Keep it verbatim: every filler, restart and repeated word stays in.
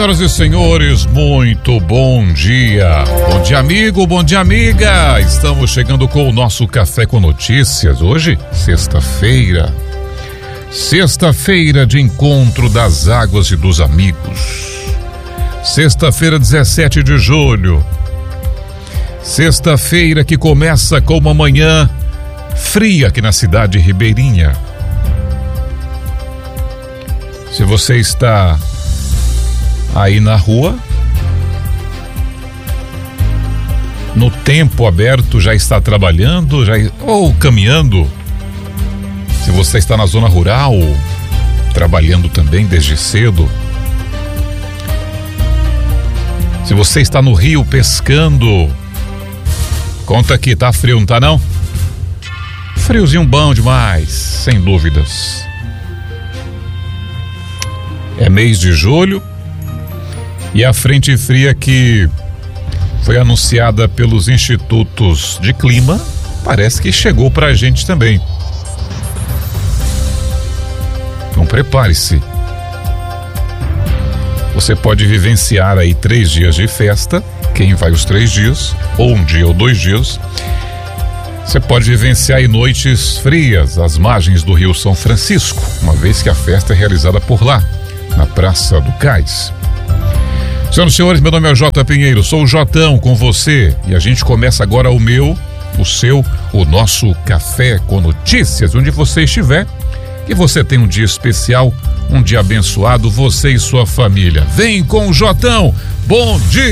Senhoras e senhores, muito bom dia. Bom dia, amigo, bom dia, amiga. Estamos chegando com o nosso Café com Notícias. Hoje, sexta-feira. Sexta-feira de encontro das águas e dos amigos. Sexta-feira, dezessete de julho. Sexta-feira que começa com uma manhã fria aqui na cidade de Ribeirinha. Se você está aí na rua, no tempo aberto, já está trabalhando, já, ou caminhando. Se você está na zona rural, trabalhando também desde cedo. Se você está no rio pescando, conta aqui, tá frio, não tá não? Friozinho bom demais, sem dúvidas. É mês de julho e a frente fria que foi anunciada pelos institutos de clima parece que chegou pra gente também. Então prepare-se. Você pode vivenciar aí três dias de festa, quem vai os três dias, ou um dia ou dois dias. Você pode vivenciar aí noites frias às margens do Rio São Francisco, uma vez que a festa é realizada por lá, na Praça do Cais. Senhoras e senhores, meu nome é J. Pinheiro, sou o Jotão com você e a gente começa agora o meu, o seu, o nosso Café com Notícias, onde você estiver, que você tenha um dia especial, um dia abençoado, você e sua família. Vem com o Jotão, bom dia!